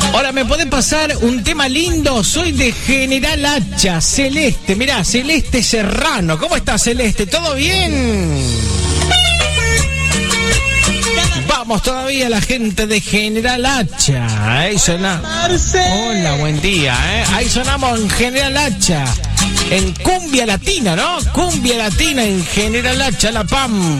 Ahora, ¿me podés pasar un tema lindo? Soy de General Hacha, Celeste. Mirá, Celeste Serrano. ¿Cómo estás, Celeste? ¿Todo bien? Vamos todavía la gente de General Hacha. Ahí suena. Hola, buen día, Ahí sonamos en General Hacha. En cumbia latina, ¿no? Cumbia latina en General Hacha, La Pam.